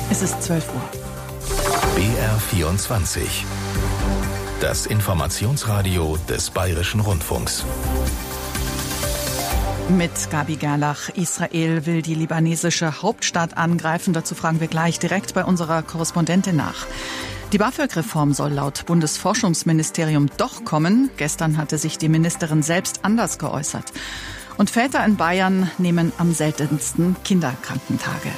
Es ist 12 Uhr. BR24. Das Informationsradio des Bayerischen Rundfunks. Mit Gabi Gerlach. Israel will die libanesische Hauptstadt angreifen. Dazu fragen wir gleich direkt bei unserer Korrespondentin nach. Die BAföG-Reform soll laut Bundesforschungsministerium doch kommen. Gestern hatte sich die Ministerin selbst anders geäußert. Und Väter in Bayern nehmen am seltensten Kinderkrankentage.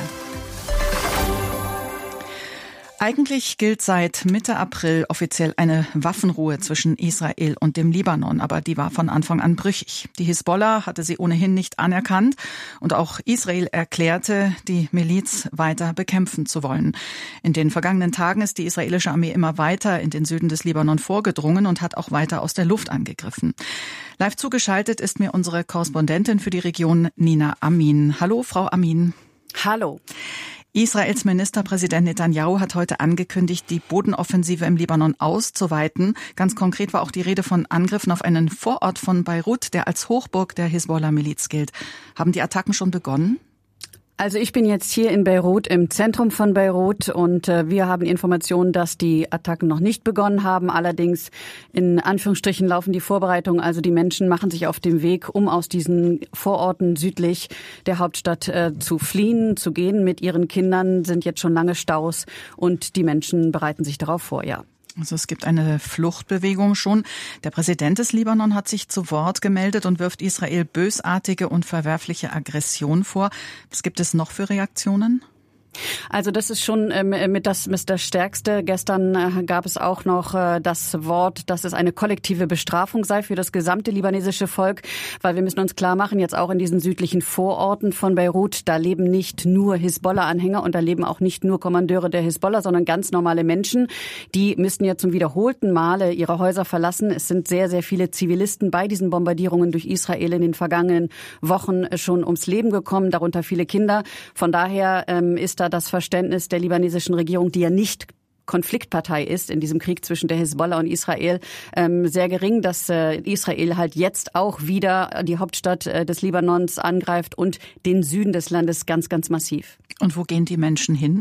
Eigentlich gilt seit Mitte April offiziell eine Waffenruhe zwischen Israel und dem Libanon, aber die war von Anfang an brüchig. Die Hisbollah hatte sie ohnehin nicht anerkannt und auch Israel erklärte, die Miliz weiter bekämpfen zu wollen. In den vergangenen Tagen ist die israelische Armee immer weiter in den Süden des Libanon vorgedrungen und hat auch weiter aus der Luft angegriffen. Live zugeschaltet ist mir unsere Korrespondentin für die Region, Nina Amin. Hallo, Frau Amin. Hallo. Israels Ministerpräsident Netanyahu hat heute angekündigt, die Bodenoffensive im Libanon auszuweiten. Ganz konkret war auch die Rede von Angriffen auf einen Vorort von Beirut, der als Hochburg der Hisbollah-Miliz gilt. Haben die Attacken schon begonnen? Also ich bin jetzt hier in Beirut, im Zentrum von Beirut, und wir haben Informationen, dass die Attacken noch nicht begonnen haben. Allerdings in Anführungsstrichen laufen die Vorbereitungen. Also die Menschen machen sich auf den Weg, um aus diesen Vororten südlich der Hauptstadt zu fliehen, zu gehen. Mit ihren Kindern sind jetzt schon lange Staus und die Menschen bereiten sich darauf vor, ja. Also es gibt eine Fluchtbewegung schon. Der Präsident des Libanon hat sich zu Wort gemeldet und wirft Israel bösartige und verwerfliche Aggression vor. Was gibt es noch für Reaktionen? Also das ist schon mit das Stärkste. Gestern gab es auch noch das Wort, dass es eine kollektive Bestrafung sei für das gesamte libanesische Volk, weil wir müssen uns klar machen, jetzt auch in diesen südlichen Vororten von Beirut, da leben nicht nur Hisbollah-Anhänger und da leben auch nicht nur Kommandeure der Hisbollah, sondern ganz normale Menschen. Die müssten ja zum wiederholten Male ihre Häuser verlassen. Es sind sehr, sehr viele Zivilisten bei diesen Bombardierungen durch Israel in den vergangenen Wochen schon ums Leben gekommen, darunter viele Kinder. Von daher ist da das Verständnis der libanesischen Regierung, die ja nicht Konfliktpartei ist in diesem Krieg zwischen der Hisbollah und Israel, sehr gering, dass Israel halt jetzt auch wieder die Hauptstadt des Libanons angreift und den Süden des Landes ganz, ganz massiv. Und wo gehen die Menschen hin?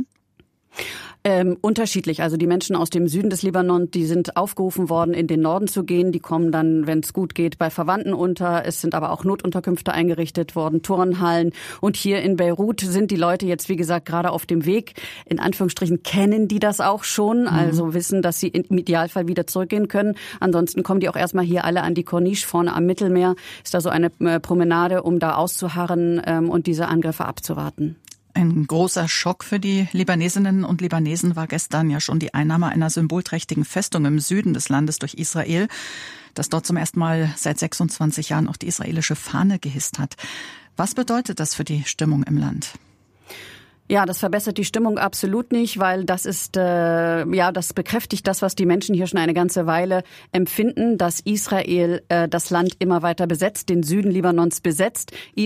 Unterschiedlich. Also die Menschen aus dem Süden des Libanon, die sind aufgerufen worden, in den Norden zu gehen. Die kommen dann, wenn es gut geht, bei Verwandten unter. Es sind aber auch Notunterkünfte eingerichtet worden, Turnhallen. Und hier in Beirut sind die Leute jetzt, wie gesagt, gerade auf dem Weg. In Anführungsstrichen kennen die das auch schon, also wissen, dass sie im Idealfall wieder zurückgehen können. Ansonsten kommen die auch erstmal hier alle an die Corniche vorne am Mittelmeer. Ist da so eine Promenade, um da auszuharren und diese Angriffe abzuwarten. Ein großer Schock für die Libanesinnen und Libanesen war gestern ja schon die Einnahme einer symbolträchtigen Festung im Süden des Landes durch Israel, das dort zum ersten Mal seit 26 Jahren auch die israelische Fahne gehisst hat. Was bedeutet das für die Stimmung im Land? Ja, das verbessert die Stimmung absolut nicht, weil das ist, das bekräftigt das, was die Menschen hier schon eine ganze Weile empfinden, dass Israel das Land immer weiter besetzt, den Süden Libanons besetzt.